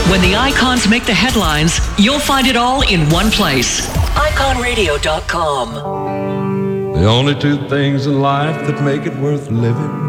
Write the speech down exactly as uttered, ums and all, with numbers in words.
When the icons make the headlines, you'll find it all in one place. icon radio dot com. The only two things in life that make it worth living